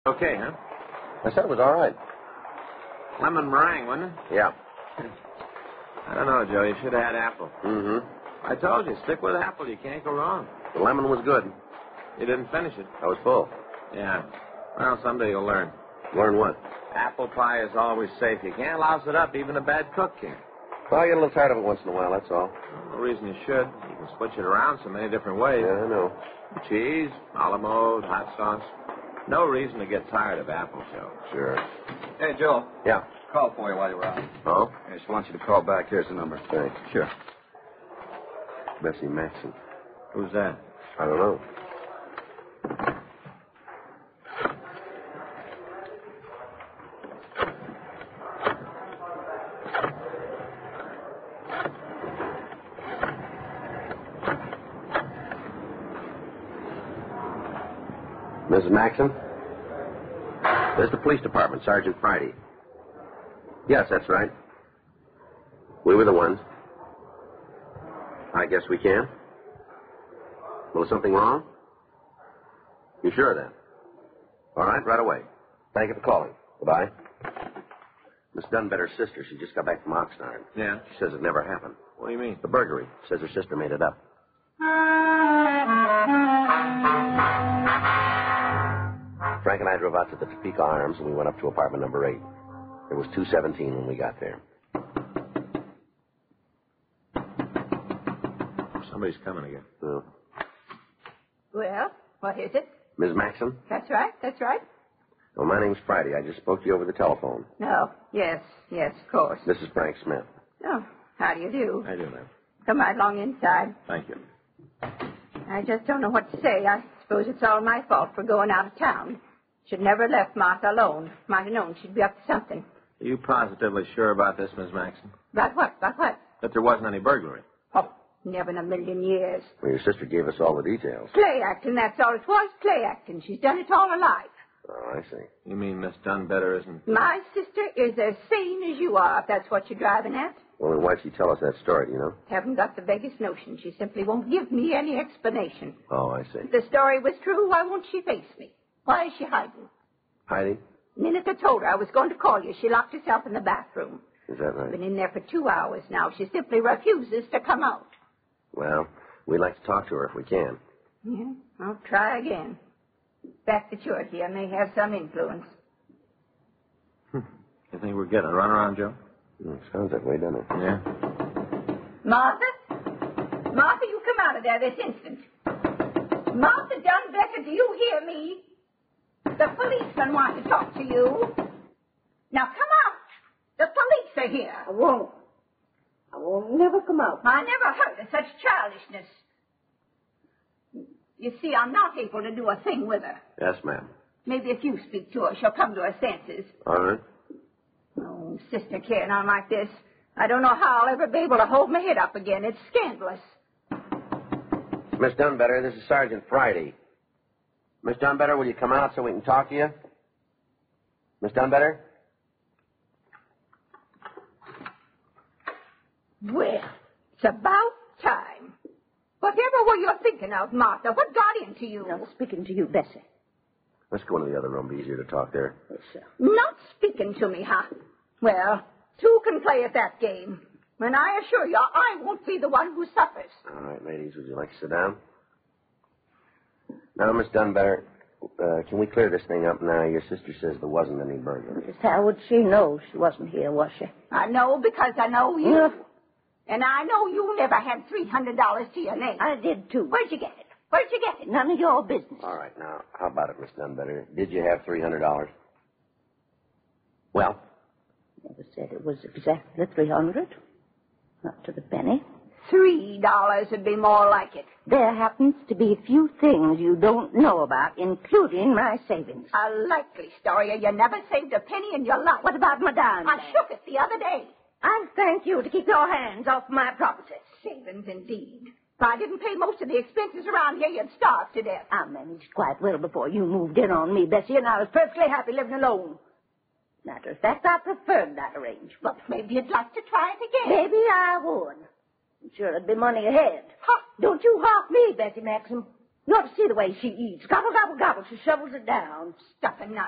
Okay, huh? I said it was all right. Lemon meringue, wasn't it? Yeah. I don't know, Joe. You should have had apple. Mm-hmm. I told you, stick with apple. You can't go wrong. The lemon was good. You didn't finish it. I was full. Yeah. Well, someday you'll learn. Learn what? Apple pie is always safe. You can't louse it up. Even a bad cook can. Well, I get a little tired of it once in a while, that's all. No reason you should. You can switch it around so many different ways. Yeah, I know. Cheese, a la mode, hot sauce. No reason to get tired of apple, Joe. Sure. Hey, Joe. Yeah. Call for you while you were out. Oh? Yeah, she wants you to call back. Here's the number. Thanks. Sure. Bessie Maxon. Who's that? I don't know. Mrs. Maxon? This is the police department, Sergeant Friday. Yes, that's right. We were the ones. I guess we can. Well, is something wrong? You sure then? All right away. Thank you for calling. Goodbye. Miss Dunbetter's sister, she just got back from Oxnard. Yeah? She says it never happened. What do you mean? The burglary. Says her sister made it up. Frank and I drove out to the Topeka Arms, and we went up to apartment number 8. It was 217 when we got there. Somebody's coming again. Oh. Well, what is it? Ms. Maxon? That's right. Well, my name's Friday. I just spoke to you over the telephone. No. Yes, of course. This is Frank Smith. Oh, how do you do? I do, ma'am. Come right along inside. Thank you. I just don't know what to say. I suppose it's all my fault for going out of town. Should never have left Martha alone. Might have known she'd be up to something. Are you positively sure about this, Miss Maxon? About what? That there wasn't any burglary? Oh, never in a million years. Well, your sister gave us all the details. Play acting, that's all it was. Play acting. She's done it all her life. Oh, I see. You mean Miss Dunbetter isn't... My sister is as sane as you are, if that's what you're driving at. Well, then why'd she tell us that story, do you know? Haven't got the vaguest notion. She simply won't give me any explanation. Oh, I see. If the story was true, why won't she face me? Why is she hiding? Hiding? The minute I told her I was going to call you, she locked herself in the bathroom. Is that right? Been in there for 2 hours now. She simply refuses to come out. Well, we'd like to talk to her if we can. Yeah, I'll try again. Back to church here may have some influence. You think we're getting a runaround, Joe? Sounds that way, doesn't it? Yeah. Martha? Martha, you come out of there this instant. Martha Dunbetter, do you hear me? The policeman wants to talk to you. Now come out. The police are here. I won't never come out. I never heard of such childishness. You see, I'm not able to do a thing with her. Yes, ma'am. Maybe if you speak to her, she'll come to her senses. All right. Oh, sister carrying on like this. I don't know how I'll ever be able to hold my head up again. It's scandalous. Miss Dunbetter, this is Sergeant Friday. Miss Dunbetter, will you come out so we can talk to you? Miss Dunbetter? Well, it's about time. Whatever were you thinking of, Martha? What got into you? Now, speaking to you, Bessie. Let's go into the other room. Be easier to talk there. Yes, sir. Not speaking to me, huh? Well, two can play at that game. And I assure you, I won't be the one who suffers. All right, ladies, would you like to sit down? Now, Miss Dunbetter, can we clear this thing up now? Your sister says there wasn't any burglary. Just how would she know she wasn't here, was she? I know because I know you. Yeah. And I know you never had $300 to your name. I did, too. Where'd you get it? None of your business. All right, now, how about it, Miss Dunbetter? Did you have $300? Well? Never said it was exactly 300. Not to the penny. $3 would be more like it. There happens to be a few things you don't know about, including my savings. A likely story. You never saved a penny in your life. What about my dime? I shook it the other day. I thank you to keep your hands off my property. Savings, indeed. If I didn't pay most of the expenses around here, you'd starve to death. I managed quite well before you moved in on me, Bessie, and I was perfectly happy living alone. Matter of fact, I preferred that arrangement. But maybe you'd like to try it again. Maybe I would. I'm sure it'd be money ahead. Huh. Don't you hark me, Bessie Maxim. You ought to see the way she eats. Gobble, gobble, gobble. She shovels it down. Stuffing